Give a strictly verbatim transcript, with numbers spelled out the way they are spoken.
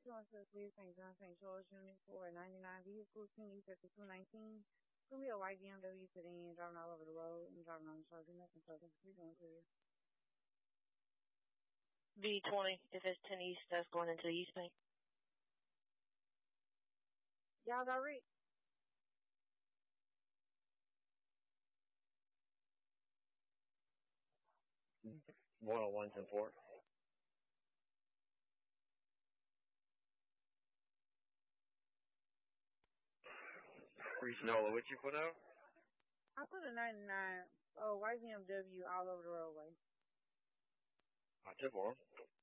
two one six Lee Saint John Saint Charles Unit four ninety-nine vehicle King E fifty-two nineteen. It's gonna be a white B M W sedan driving all over the road and driving on the shoulder. Nothing further. We're going clear. B twenty, if it's ten East, that's going into the East Bank. Y'all got Rick? one oh one ten four. Nola, what you put out? I put a ninety-nine. Oh, white B M W all over the roadway. I took one.